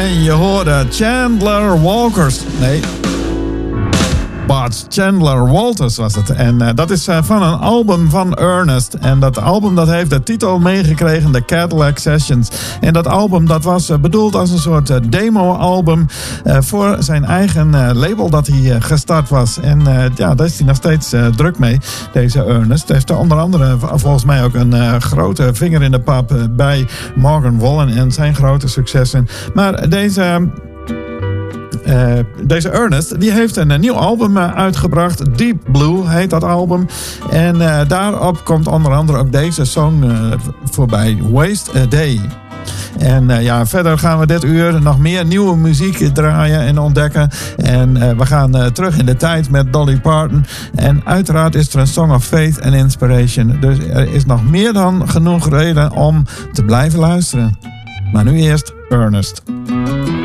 En je hoorde Chandler Walters. Nee. Bart Chandler Walters was het. En dat is van een album van Ernest. En dat album dat heeft de titel meegekregen, de Cadillac Sessions. En dat album dat was bedoeld als een soort demo-album voor zijn eigen label dat hij gestart was. En ja, daar is hij nog steeds druk mee, deze Ernest. Hij heeft onder andere volgens mij ook een grote vinger in de pap bij Morgan Wallen en zijn grote successen. Maar deze Ernest, die heeft een nieuw album uitgebracht. Deep Blue heet dat album. En daarop komt onder andere ook deze song voorbij. Waste a Day. En ja, verder gaan we dit uur nog meer nieuwe muziek draaien en ontdekken. En we gaan terug in de tijd met Dolly Parton. En uiteraard is er een Song of Faith and Inspiration. Dus er is nog meer dan genoeg reden om te blijven luisteren. Maar nu eerst Ernest.